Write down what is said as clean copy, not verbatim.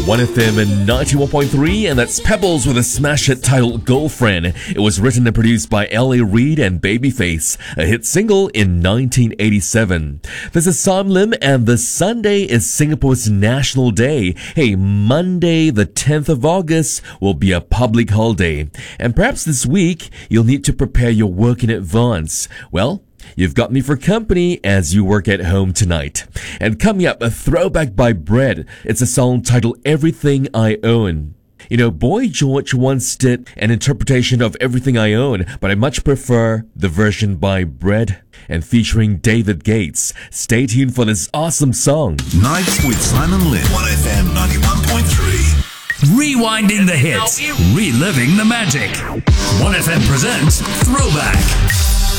1FM and 91.3, and that's Pebbles with a smash hit titled Girlfriend. It was written and produced by L.A. Reid and Babyface, a hit single in 1987. This is Sam Lim, and this Sunday is Singapore's National Day. Hey, Monday the 10th of August will be a public holiday, and perhaps this week you'll need to prepare your work in advance. Well, you've got me for company as you work at home tonight. And coming up, a throwback by Bread. It's a song titled Everything I Own. You know, Boy George once did an interpretation of Everything I Own, but I much prefer the version by Bread and featuring David Gates. Stay tuned for this awesome song. Nights with Simon Lin. 1FM 91.3. Rewinding the hits, reliving the magic. 1FM presents Throwback.